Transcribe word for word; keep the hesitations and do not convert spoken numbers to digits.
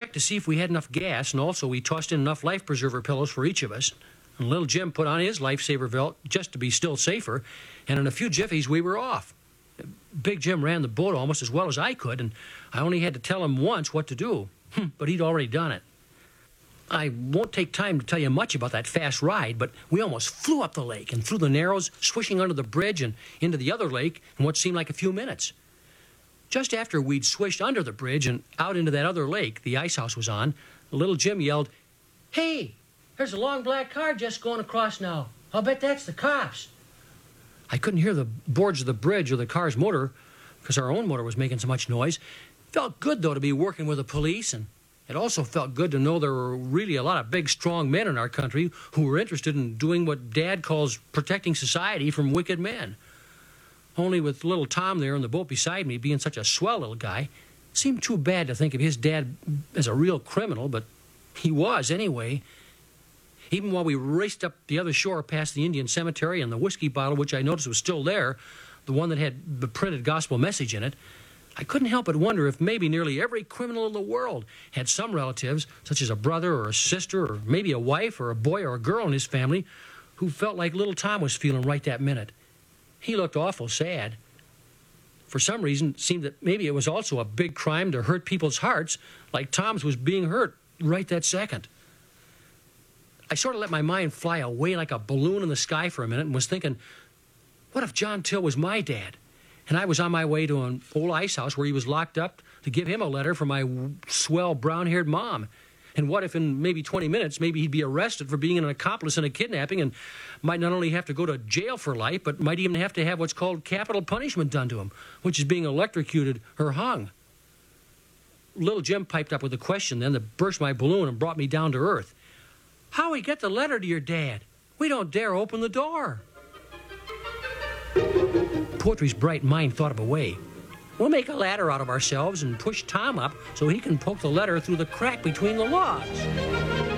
checked to see if we had enough gas, and also we tossed in enough life preserver pillows for each of us. And little Jim put on his lifesaver belt just to be still safer, and in a few jiffies we were off. Big Jim ran the boat almost as well as I could, and I only had to tell him once what to do, but he'd already done it. I won't take time to tell you much about that fast ride, but we almost flew up the lake and through the Narrows, swishing under the bridge and into the other lake in what seemed like a few minutes. Just after we'd swished under the bridge and out into that other lake the ice house was on, little Jim yelled, "Hey, there's a long black car just going across now. I'll bet that's the cops." I couldn't hear the boards of the bridge or the car's motor because our own motor was making so much noise. Felt good, though, to be working with the police, and it also felt good to know there were really a lot of big, strong men in our country who were interested in doing what Dad calls protecting society from wicked men. Only with little Tom there in the boat beside me being such a swell little guy, it seemed too bad to think of his dad as a real criminal, but he was anyway. Even while we raced up the other shore past the Indian cemetery and the whiskey bottle, which I noticed was still there, the one that had the printed gospel message in it, I couldn't help but wonder if maybe nearly every criminal in the world had some relatives, such as a brother or a sister or maybe a wife or a boy or a girl in his family, who felt like little Tom was feeling right that minute. He looked awful sad. For some reason, it seemed that maybe it was also a big crime to hurt people's hearts, like Tom's was being hurt right that second. I sort of let my mind fly away like a balloon in the sky for a minute and was thinking, what if John Till was my dad? And I was on my way to an old ice house where he was locked up to give him a letter from my swell brown-haired mom. And what if in maybe twenty minutes, maybe he'd be arrested for being an accomplice in a kidnapping and might not only have to go to jail for life, but might even have to have what's called capital punishment done to him, which is being electrocuted or hung. Little Jim piped up with a question then that burst my balloon and brought me down to earth. "How'd we get the letter to your dad? We don't dare open the door." Poetry's bright mind thought of a way. "We'll make a ladder out of ourselves and push Tom up so he can poke the letter through the crack between the logs."